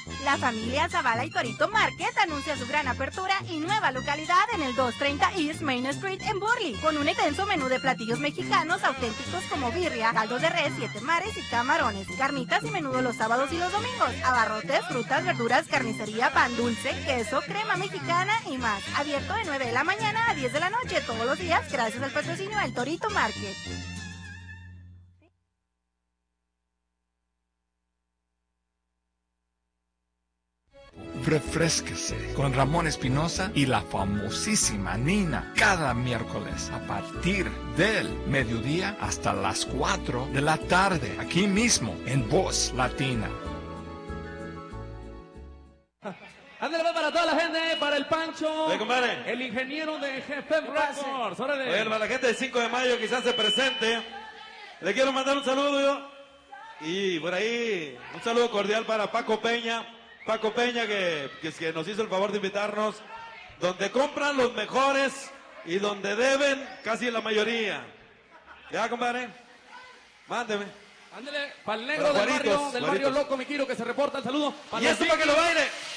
La familia Zavala y Torito Market anuncia su gran apertura y nueva localidad en el 230 East Main Street en Burley, con un extenso menú de platillos mexicanos auténticos como birria, caldo de res, 7 mares y camarones, carnitas y menudo los sábados y los domingos, abarrotes, frutas, verduras, carnicería, pan dulce, queso, crema mexicana y más. Abierto de 9 de la mañana a 10 de la noche todos los días gracias al patrocinio del Torito Market. Refrésquese con Ramón Espinosa y la famosísima Nina cada miércoles a partir del mediodía hasta las 4 de la tarde, aquí mismo en Voz Latina. Ándale para toda la gente, para el Pancho, oye, compadre, el ingeniero de Jefe Records. Oye, para la gente del 5 de mayo quizás se presente, le quiero mandar un saludo yo, y por ahí un saludo cordial para Paco Peña, que nos hizo el favor de invitarnos, donde compran los mejores y donde deben casi la mayoría. ¿Ya, compadre? Mándeme. Ándale, para el negro del barrio Loco Miquiro que se reporta el saludo. Y esto para que lo baile.